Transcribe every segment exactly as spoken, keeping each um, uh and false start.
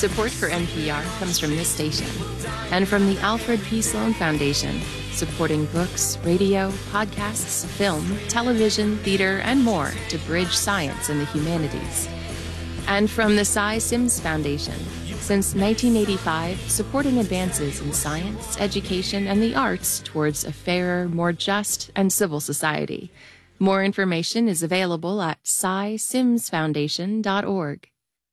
Support for N P R comes from this station and from the Alfred P. Sloan Foundation, supporting books, radio, podcasts, film, television, theater, and more to bridge science and the humanities. And from the Cy Sims Foundation, since nineteen eighty-five, supporting advances in science, education, and the arts towards a fairer, more just, and civil society. More information is available at cy sims foundation dot org.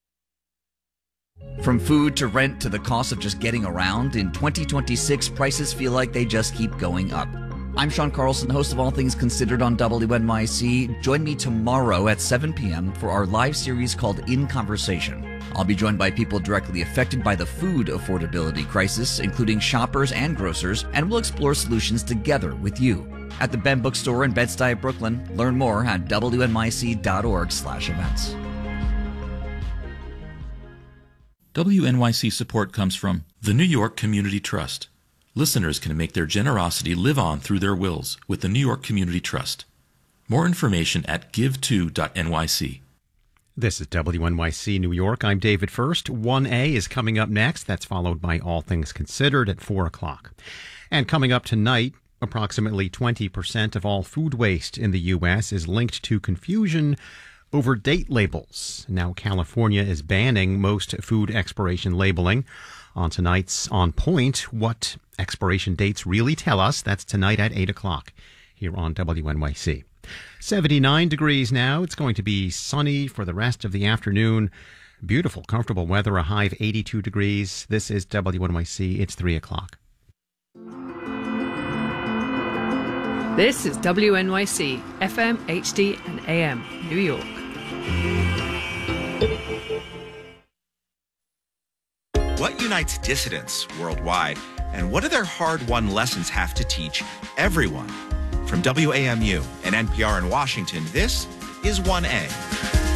From food to rent to the cost of just getting around, in twenty twenty-six, prices feel like they just keep going up. I'm Sean Carlson, host of All Things Considered on W N Y C. Join me tomorrow at seven p.m. for our live series called In Conversation. I'll be joined by people directly affected by the food affordability crisis, including shoppers and grocers, and we'll explore solutions together with you. At the Ben Bookstore in Bed-Stuy, Brooklyn. Learn more at W N Y C dot org slash events. W N Y C support comes from the New York Community Trust. Listeners can make their generosity live on through their wills with the New York Community Trust. More information at give to dot N Y C. This is W N Y C New York. I'm David First. one A is coming up next. That's followed by All Things Considered at four o'clock. And coming up tonight, approximately twenty percent of all food waste in the U S is linked to confusion over date labels. Now, California is banning most food expiration labeling. On tonight's On Point, what expiration dates really tell us. That's tonight at eight o'clock here on W N Y C. seventy-nine degrees now. It's going to be sunny for the rest of the afternoon. Beautiful, comfortable weather, a high of eighty-two degrees. This is W N Y C. It's three o'clock. This is W N Y C, F M, H D, and A M, New York. What unites dissidents worldwide, and what do their hard-won lessons have to teach everyone? From W A M U and N P R in Washington, this is one A.